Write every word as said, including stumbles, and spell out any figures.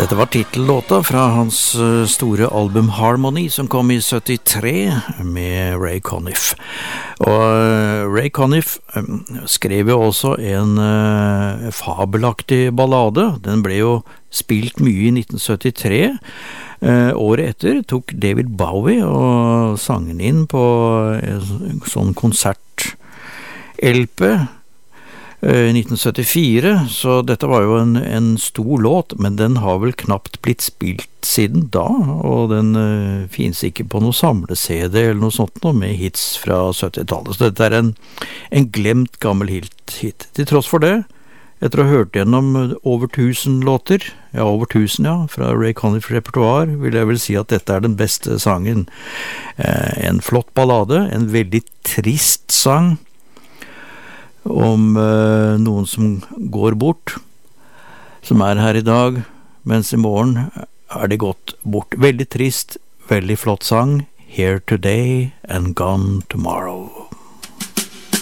Dette var titellåta fra hans store album Harmony som kom i syttitre med Ray Conniff. Og Ray Conniff skrev jo også en uh, fabelaktig ballade. Den ble jo spilt mye i nitten syttitre. Uh, året etter tok David Bowie og sang den inn på en sånn konsert-L P i nitten syttifire, så dette var jo en, en stor låt, men den har vel knapt blitt spilt siden da, og den uh, finnes ikke på noe samle-C D eller noe sånt noe med hits fra syttitallet, så dette er en, en glemt gammel hit, hit. Til tross for det, etter å ha hørt gjennom over tusen låter, ja over tusen ja, fra Ray Conniff repertoar, vil jeg vel si at dette er den beste sangen. Uh, en flott ballade, en veldig trist sang, om uh, noen som går bort, som er her i dag, mens i morgen er de gått bort. Veldig trist, veldig flott sang. Here today and gone tomorrow.